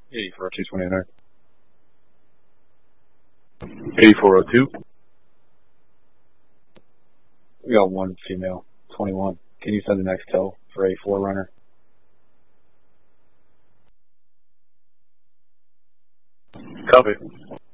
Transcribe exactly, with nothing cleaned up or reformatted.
eighty-four oh two twenty-nine. eighty-four oh two. We got one female, twenty-one. Can you send the next tow for a Forerunner? Copy.